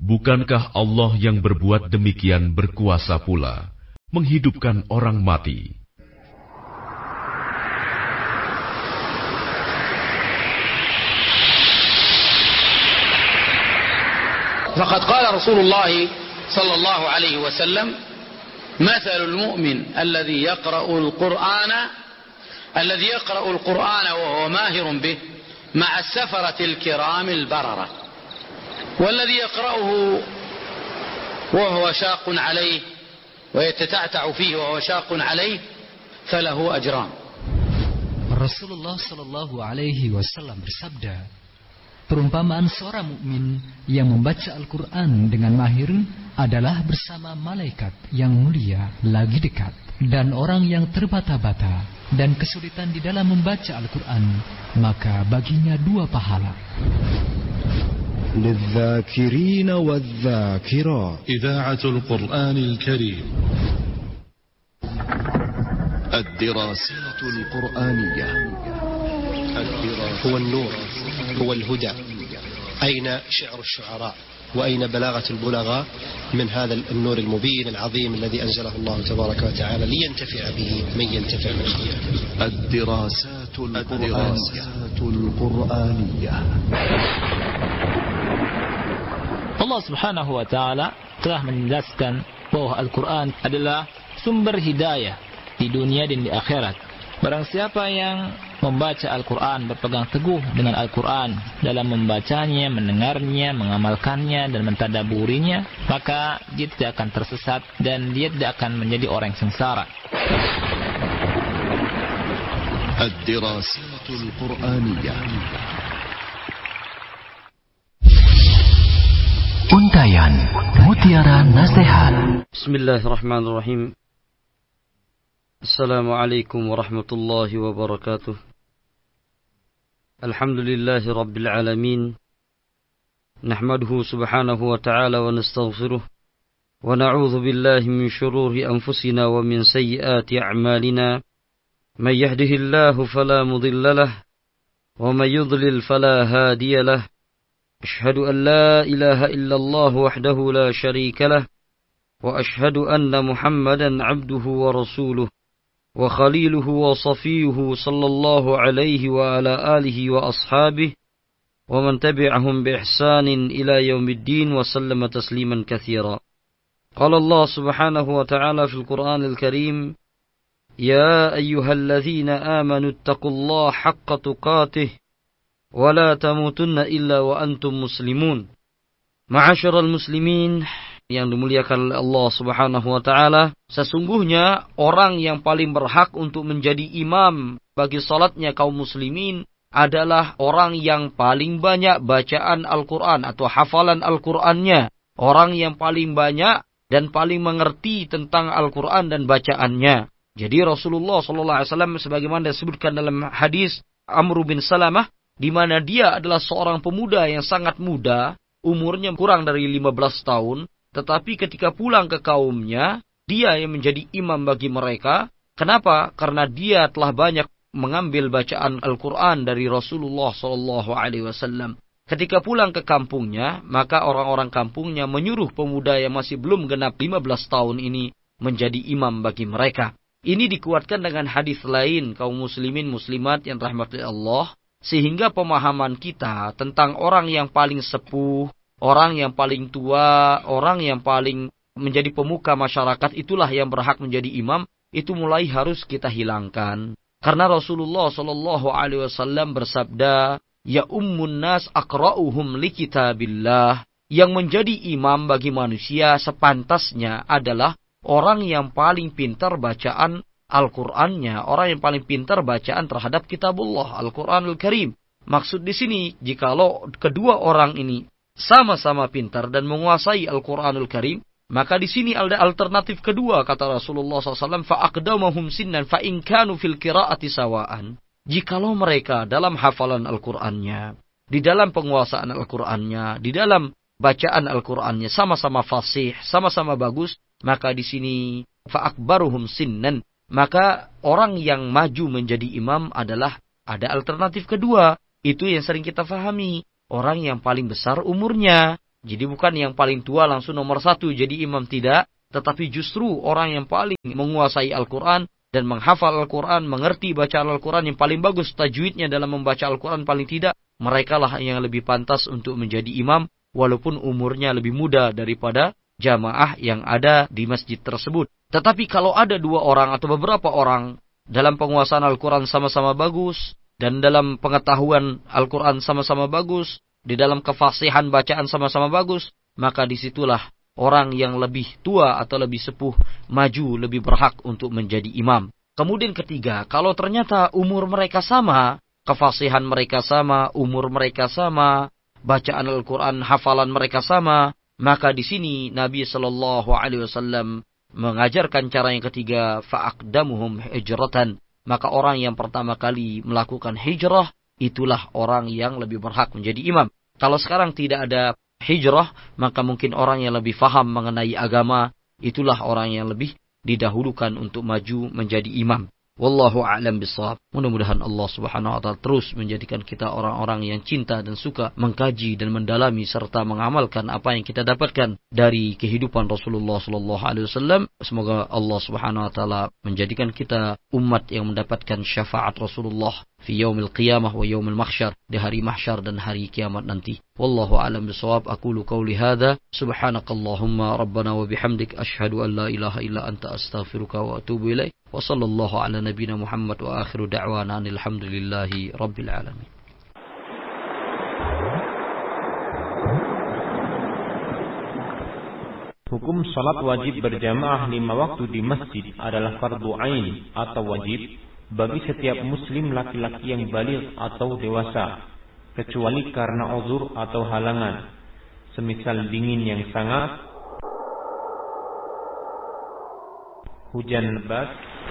Bukankah Allah yang berbuat demikian berkuasa pula menghidupkan orang mati? فقد قال رسول الله صلى الله عليه وسلم مثل المؤمن الذي يقرأ القرآن وهو ماهر به مع السفرة الكرام البررة والذي يقرأه وهو شاق عليه ويتتعتع فيه وهو شاق عليه فله أجران. Rasulullah Shallallahu Alaihi Wasallam bersabda, perumpamaan seorang mukmin yang membaca Al-Quran dengan mahir adalah bersama malaikat yang mulia lagi dekat, dan orang yang terbata-bata dan kesulitan di dalam membaca Al-Quran, maka baginya 2 pahala. للذاكرين والذاكرات إذاعة القرآن الكريم. الدراسات القرآنية. هو النور، هو الهدى. أين شعر الشعراء وأين بلاغة البلغاء من هذا النور المبين العظيم الذي أنزله الله تبارك وتعالى لينتفع به من ينتفع من خلقه. الدراسات القرآنية. Allah Subhanahu wa taala telah menjelaskan bahwa Al-Quran adalah sumber hidayah di dunia dan di akhirat. Barang siapa yang membaca Al-Quran, berpegang teguh dengan Al-Quran dalam membacanya, mendengarnya, mengamalkannya dan mentadaburinya, maka dia tidak akan tersesat dan dia tidak akan menjadi orang yang sengsara. Ad-Dirasatul Qur'aniyah. Untayan Mutiara Nasihat. Bismillahirrahmanirrahim. Assalamualaikum warahmatullahi wabarakatuh. Alhamdulillahi rabbil alamin. Nahmaduhu subhanahu wa ta'ala wa nastaghfiruh. Wa na'udhu billahi min syururi anfusina wa min sayyiati a'malina. Man yahdihillahu fala mudilla lah. Wa man yudlil fala hadiya lah. أشهد أن لا إله إلا الله وحده لا شريك له وأشهد أن محمدا عبده ورسوله وخليله وصفيه صلى الله عليه وعلى آله وأصحابه ومن تبعهم بإحسان إلى يوم الدين وسلم تسليما كثيرا. قال الله سبحانه وتعالى في القرآن الكريم: يا أيها الذين آمنوا اتقوا الله حق تقاته ولا تموتن إلا وأنتم مسلمون. Ma'asyiral muslimin yang dimuliakan oleh Allah Subhanahu wa taala, sesungguhnya orang yang paling berhak untuk menjadi imam bagi salatnya kaum muslimin adalah orang yang paling banyak bacaan Al-Qur'an atau hafalan Al-Qur'annya, orang yang paling banyak dan paling mengerti tentang Al-Qur'an dan bacaannya. Jadi Rasulullah sallallahu alaihi wasallam sebagaimana disebutkan dalam hadis Amr bin Salamah, di mana dia adalah seorang pemuda yang sangat muda, umurnya kurang dari 15 tahun, tetapi ketika pulang ke kaumnya, dia yang menjadi imam bagi mereka. Kenapa? Karena dia telah banyak mengambil bacaan Al-Quran dari Rasulullah SAW. Ketika pulang ke kampungnya, maka orang-orang kampungnya menyuruh pemuda yang masih belum genap 15 tahun ini menjadi imam bagi mereka. Ini dikuatkan dengan hadis lain kaum muslimin muslimat yang dirahmati Allah, sehingga pemahaman kita tentang orang yang paling sepuh, orang yang paling tua, orang yang paling menjadi pemuka masyarakat, itulah yang berhak menjadi imam, itu mulai harus kita hilangkan. Karena Rasulullah SAW bersabda, ya ummun nas aqra'uhum li kitabillah. Yang menjadi imam bagi manusia sepantasnya adalah orang yang paling pintar bacaan Al-Qur'annya, orang yang paling pintar bacaan terhadap kitabullah, Al-Qur'anul Karim. Maksud di sini, jikalau kedua orang ini sama-sama pintar dan menguasai Al-Qur'anul Karim, maka di sini ada alternatif kedua, kata Rasulullah SAW, fa'aqdamahum sinnan fa'in kanu fil qira'ati sawa'an. Jikalau mereka dalam hafalan Al-Qur'annya, di dalam penguasaan Al-Qur'annya, di dalam bacaan Al-Qur'annya sama-sama fasih, sama-sama bagus, maka di sini fa'akbaruhum sinnan. Maka orang yang maju menjadi imam adalah ada alternatif kedua. Itu yang sering kita fahami. Orang yang paling besar umurnya. Jadi bukan yang paling tua langsung nomor 1 jadi imam, tidak. Tetapi justru orang yang paling menguasai Al-Quran dan menghafal Al-Quran, mengerti bacaan Al-Quran yang paling bagus, tajwidnya dalam membaca Al-Quran paling tidak, mereka lah yang lebih pantas untuk menjadi imam, walaupun umurnya lebih muda daripada jamaah yang ada di masjid tersebut. Tetapi kalau ada 2 orang atau beberapa orang dalam penguasaan Al-Quran sama-sama bagus, dan dalam pengetahuan Al-Quran sama-sama bagus, di dalam kefasihan bacaan sama-sama bagus, maka disitulah orang yang lebih tua atau lebih sepuh maju lebih berhak untuk menjadi imam. Kemudian ketiga, kalau ternyata umur mereka sama, kefasihan mereka sama, umur mereka sama, bacaan Al-Quran, hafalan mereka sama, maka di sini Nabi Shallallahu Alaihi Wasallam mengajarkan cara yang ketiga, fa'aqdamuhum hijratan. Maka orang yang pertama kali melakukan hijrah, itulah orang yang lebih berhak menjadi imam. Kalau sekarang tidak ada hijrah, maka mungkin orang yang lebih faham mengenai agama, itulah orang yang lebih didahulukan untuk maju menjadi imam. Wallahu a'lam bishawab. Mudah-mudahan Allah Subhanahu wa taala terus menjadikan kita orang-orang yang cinta dan suka mengkaji dan mendalami serta mengamalkan apa yang kita dapatkan dari kehidupan Rasulullah sallallahu alaihi wasallam. Semoga Allah Subhanahu wa taala menjadikan kita umat yang mendapatkan syafaat Rasulullah fi yaumil qiyamah wa yaumil mahsyar, di hari mahsyar dan hari kiamat nanti. Wallahu a'lam bishawab. Aqulu qawli hadza, subhanakallahumma rabbana wa bihamdik, asyhadu an la ilaha illa anta astaghfiruka wa atubu ilaik. Wa sallallahu ala nabiyyina Muhammad wa akhiru da'wana alhamdulillahi rabbil alamin. Hukum salat wajib berjamaah 5 waktu di masjid adalah fardu ain atau wajib bagi setiap muslim laki-laki yang baligh atau dewasa, kecuali karena uzur atau halangan, semisal dingin yang sangat, hujan lebat,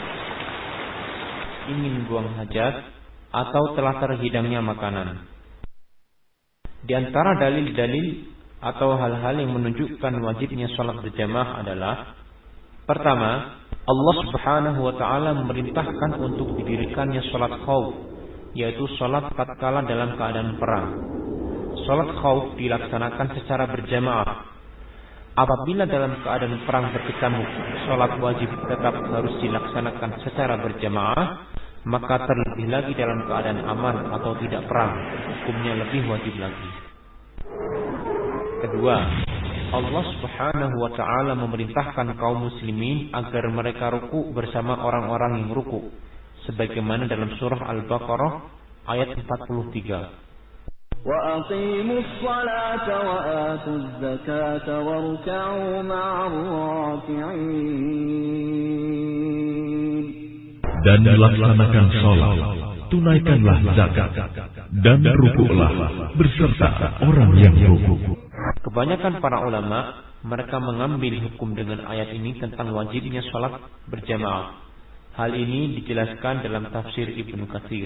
ingin buang hajat, atau telah terhidangnya makanan. Di antara dalil-dalil atau hal-hal yang menunjukkan wajibnya salat berjamaah adalah: pertama, Allah Subhanahu wa taala memerintahkan untuk didirikannya salat khauf, yaitu salat tatkala dalam keadaan perang. Salat khauf dilaksanakan secara berjamaah. Apabila dalam keadaan perang berkecamuk, salat wajib tetap harus dilaksanakan secara berjamaah, maka terlebih lagi dalam keadaan aman atau tidak perang, hukumnya lebih wajib lagi. Kedua, Allah Subhanahu wa taala memerintahkan kaum muslimin agar mereka ruku bersama orang-orang yang ruku, sebagaimana dalam surah Al-Baqarah ayat 43. Wa aqimus salata wa atuz zakata warka'u ma'ar raki'in. Dan laksanakan salat, tunaikanlah zakat, dan rukuklah beserta orang yang ruku. Kebanyakan para ulama mereka mengambil hukum dengan ayat ini tentang wajibnya salat berjamaah. Hal ini dijelaskan dalam tafsir Ibnu Katsir.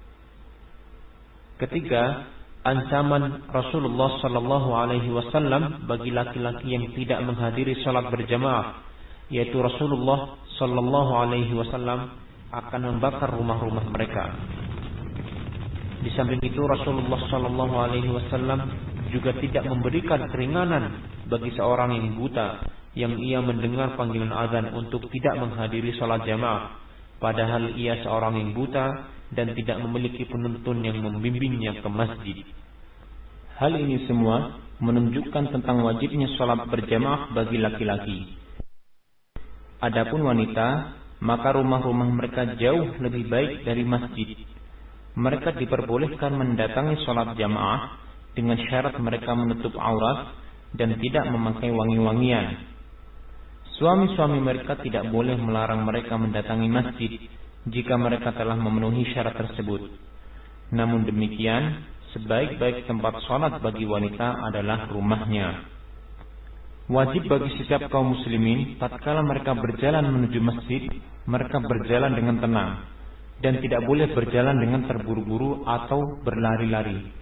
Ketiga, ancaman Rasulullah sallallahu alaihi wasallam bagi laki-laki yang tidak menghadiri salat berjamaah, yaitu Rasulullah sallallahu alaihi wasallam akan membakar rumah-rumah mereka. Di samping itu Rasulullah sallallahu alaihi wasallam juga tidak memberikan keringanan bagi seorang yang buta yang ia mendengar panggilan azan untuk tidak menghadiri salat jamaah, padahal ia seorang yang buta dan tidak memiliki penuntun yang membimbingnya ke masjid. Hal ini semua menunjukkan tentang wajibnya salat berjamaah bagi laki-laki. Adapun wanita, maka rumah-rumah mereka jauh lebih baik dari masjid. Mereka diperbolehkan mendatangi salat jamaah dengan syarat mereka menutup aurat dan tidak memakai wangi-wangian. Suami-suami mereka tidak boleh melarang mereka mendatangi masjid jika mereka telah memenuhi syarat tersebut. Namun demikian, sebaik-baik tempat salat bagi wanita adalah rumahnya. Wajib bagi setiap kaum muslimin tatkala mereka berjalan menuju masjid, mereka berjalan dengan tenang dan tidak boleh berjalan dengan terburu-buru atau berlari-lari.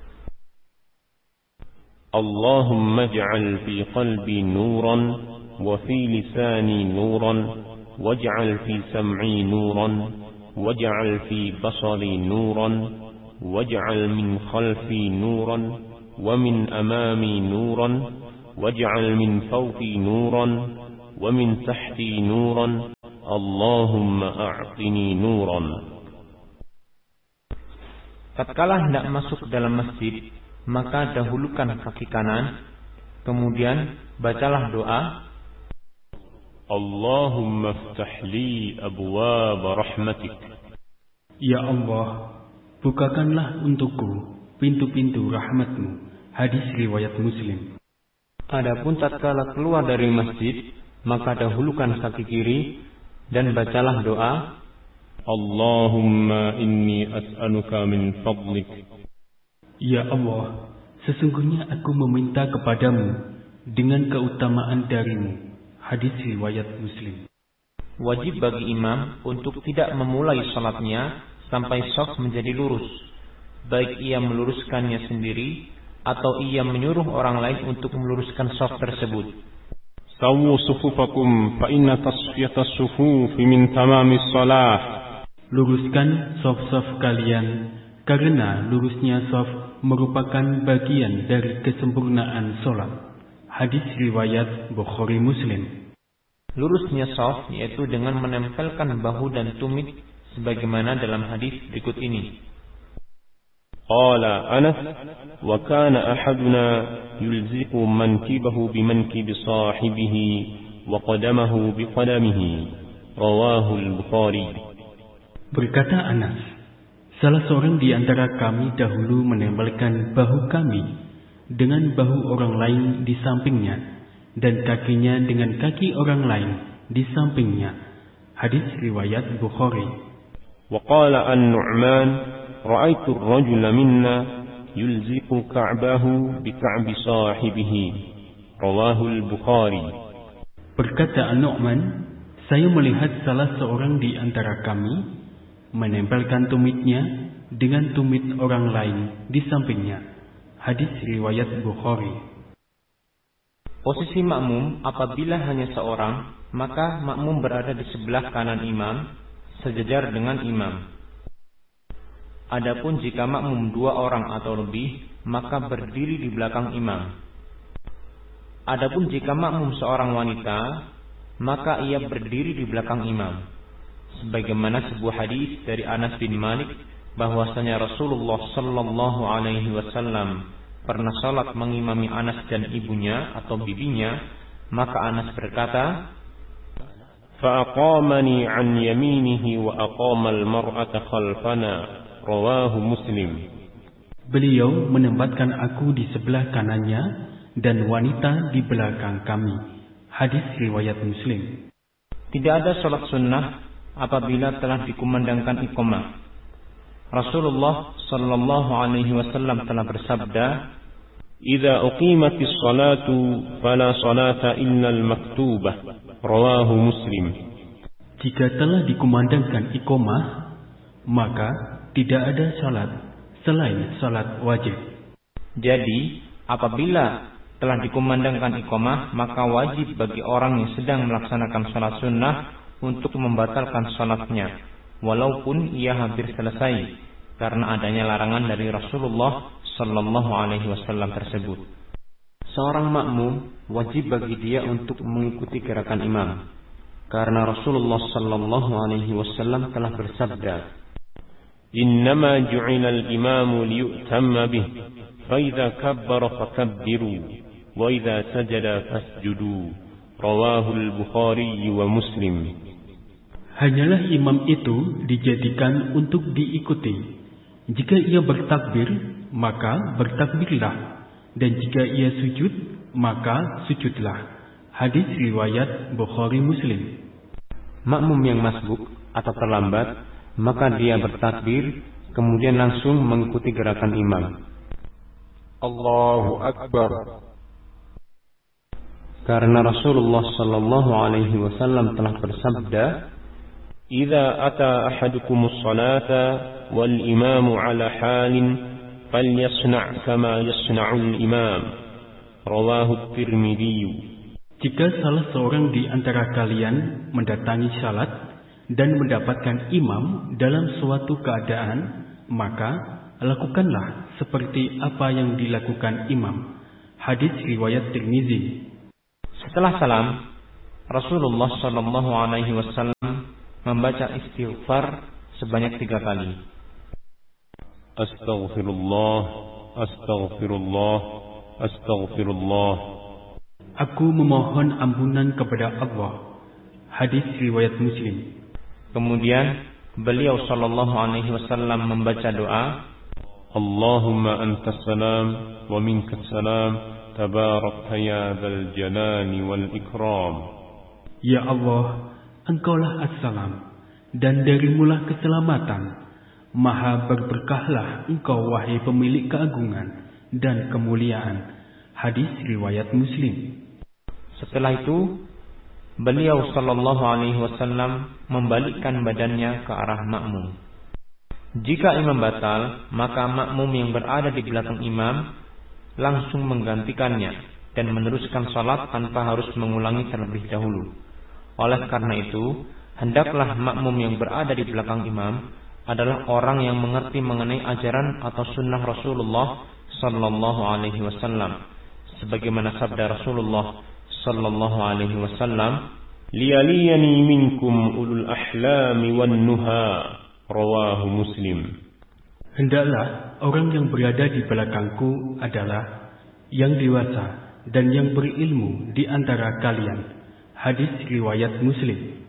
Allahumma ij'al fi qalbi nuran wa fi lisani nuran waj'al fi sam'i nuran waj'al fi basari nuran waj'al min khalfi nuran ومن أمامي نورا واجعل من فوقي نورا ومن تحتي نورا اللهم أعطني نورا. Tatkala hendak masuk dalam masjid, maka dahulukan kaki kanan, kemudian bacalah doa, Allahumma aftah li abwaab rahmatik. Ya Allah, bukakanlah untukku pintu-pintu rahmatmu. Hadis riwayat Muslim. Adapun tatkala keluar dari masjid, maka dahulukan kaki kiri dan bacalah doa, Allahumma inni as'aluka min fadlik. Ya Allah, sesungguhnya aku meminta kepadamu dengan keutamaan darimu. Hadis riwayat Muslim. Wajib bagi imam untuk tidak memulai salatnya sampai shaf menjadi lurus, baik ia meluruskannya sendiri atau ia menyuruh orang lain untuk meluruskan shaf tersebut. Sawu sufufakum fa inna tasfiyata sufufi min tamamis salah. Luruskan shaf-shaf kalian, karena lurusnya shaf merupakan bagian dari kesempurnaan sholat. Hadis riwayat Bukhari Muslim. Lurusnya shaf yaitu dengan menempelkan bahu dan tumit sebagaimana dalam hadis berikut ini. Qala Anas wa kana ahaduna yulziqu mankibahu bimankibi sahibihi wa qadamahu biqadamihi. Rawahu al-Bukhari. Berkata Anas, salah seorang di antara kami dahulu menempelkan bahu kami dengan bahu orang lain di sampingnya dan kakinya dengan kaki orang lain di sampingnya. Hadis riwayat Bukhari. Wa qala an-Nu'man ra'aitu ar-rajula minna yulziqu ka'bahu bi ka'bi sahibihi. Rawahu al-Bukhari. Berkata An-Nu'man, saya melihat salah seorang di antara kami menempelkan tumitnya dengan tumit orang lain di sampingnya. Hadis riwayat Bukhari. Posisi makmum apabila hanya seorang, maka makmum berada di sebelah kanan imam, sejajar dengan imam. Adapun jika makmum 2 orang atau lebih, maka berdiri di belakang imam. Adapun jika makmum seorang wanita, maka ia berdiri di belakang imam. Sebagaimana sebuah hadis dari Anas bin Malik bahwasanya Rasulullah sallallahu alaihi wasallam pernah salat mengimami Anas dan ibunya atau bibinya, maka Anas berkata, "Fa'aqamani 'an yaminihi wa aqama al-mar'ata khalfana." Rawahu Muslim. Beliau menempatkan aku di sebelah kanannya dan wanita di belakang kami. Hadis riwayat Muslim. Tidak ada salat sunnah apabila telah dikumandangkan iqamah. Rasulullah sallallahu alaihi wasallam telah bersabda, "Idza uqimatis salatu fala salata illa al-maktubah." Rawahu Muslim. Jika telah dikumandangkan iqamah, maka tidak ada salat selain salat wajib. Jadi, apabila telah dikumandangkan iqamah, maka wajib bagi orang yang sedang melaksanakan salat sunnah untuk membatalkan salatnya, walaupun ia hampir selesai, karena adanya larangan dari Rasulullah sallallahu alaihi wasallam tersebut. Seorang makmum wajib bagi dia untuk mengikuti gerakan imam, karena Rasulullah sallallahu alaihi wasallam telah bersabda, "Innama ju'ila al-imamu liyu'tamma bih, fa idza kabbara fakabbiru, wa idza sajada fasjudu." Rawahu al-Bukhari wa Muslim. Hanyalah imam itu dijadikan untuk diikuti. Jika ia bertakbir, maka bertakbirlah, dan jika ia sujud, maka sujudlah. Hadis riwayat Bukhari Muslim. Makmum yang masbuk atau terlambat, maka dia bertakbir, kemudian langsung mengikuti gerakan imam. Allahu Akbar. Karena Rasulullah sallallahu alaihi wasallam telah bersabda, "Idza ata ahadukumus salata wal imamu ala halin falyasna' kama yasna'ul imam." Rawahu Tirmidzi. Jika salah seorang di antara kalian mendatangi salat dan mendapatkan imam dalam suatu keadaan, maka lakukanlah seperti apa yang dilakukan imam. Hadis riwayat Tirmizi. Setelah salam, Rasulullah sallallahu alaihi wasallam membaca istighfar sebanyak 3 kali. Astaghfirullah, astaghfirullah, astaghfirullah. Aku memohon ampunan kepada Allah. Hadis riwayat Muslim. Kemudian beliau sallallahu alaihi wasallam membaca doa, Allahumma antas salam wa minkas salam, tabarakta ya dzal jalali wal ikram. Ya Allah, Engkaulah as-salam, dan darimulah keselamatan. Maha berberkahlah Engkau wahai pemilik keagungan dan kemuliaan. Hadis riwayat Muslim. Setelah itu, beliau sallallahu alaihi wasallam membalikkan badannya ke arah makmum. Jika imam batal, maka makmum yang berada di belakang imam langsung menggantikannya dan meneruskan salat tanpa harus mengulangi terlebih dahulu. Oleh karena itu, hendaklah makmum yang berada di belakang imam adalah orang yang mengerti mengenai ajaran atau sunnah Rasulullah sallallahu alaihi wasallam. Sebagaimana sabda Rasulullah sallallahu alaihi wasallam, liyaliyani minkum ulul ahlami wan nuha, rawahu Muslim. Hendaklah orang yang berada di belakangku adalah yang dewasa dan yang berilmu di antara kalian. Hadis riwayat Muslim.